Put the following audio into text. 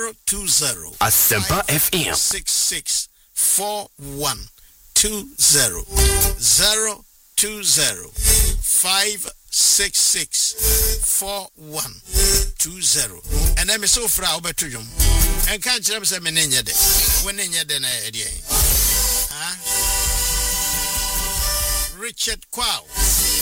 020 Asempa FM 664120 020 5664120 and then me so fra obetujum and can't you say me nenye de when nenye de na Richard Kwao